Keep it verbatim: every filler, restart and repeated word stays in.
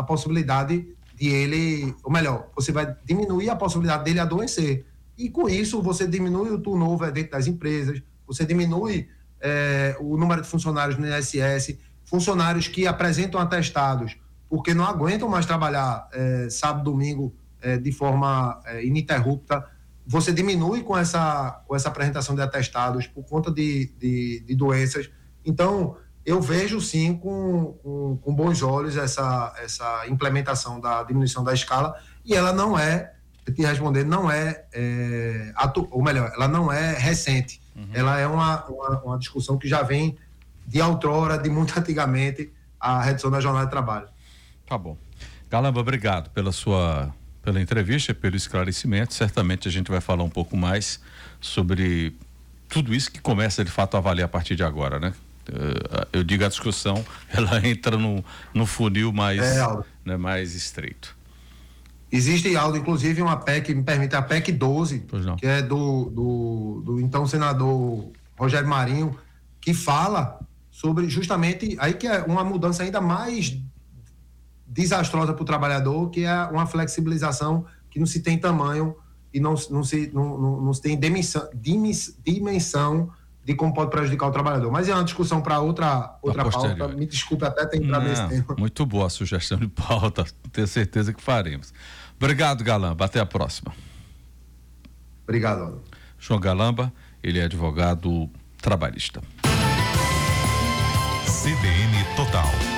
possibilidade de ele, ou melhor, você vai diminuir a possibilidade dele adoecer. E com isso você diminui o turnover dentro das empresas, você diminui é, o número de funcionários no I N S S, funcionários que apresentam atestados porque não aguentam mais trabalhar é, sábado, domingo é, de forma é, ininterrupta. Você diminui com essa, com essa apresentação de atestados por conta de, de, de doenças. Então, eu vejo sim com, com, com bons olhos essa, essa implementação da diminuição da escala, e ela não é, te responder, não é, é atu, ou melhor, ela não é recente. Uhum. Ela é uma, uma, uma discussão que já vem de outrora, de muito antigamente, a redução da jornada de trabalho. Tá bom. Galamba, obrigado pela sua pela entrevista, pelo esclarecimento. Certamente a gente vai falar um pouco mais sobre tudo isso que começa de fato a valer a partir de agora, né? Eu digo a discussão, ela entra no, no funil mais, é, né, mais estreito. Existe, Aldo, inclusive uma P E C, me permite, a P E C doze, que é do, do, do então senador Rogério Marinho, que fala sobre justamente, aí que é uma mudança ainda mais desastrosa para o trabalhador, que é uma flexibilização que não se tem tamanho e não, não, se, não, não, não se tem dimensão, dimensão de como pode prejudicar o trabalhador. Mas é uma discussão para outra, outra pauta. Me desculpe até ter entrado nesse tema. Muito boa a sugestão de pauta, tenho certeza que faremos. Obrigado, Galamba, até a próxima. Obrigado, Aldo. João Galamba, ele é advogado trabalhista. C B N Total.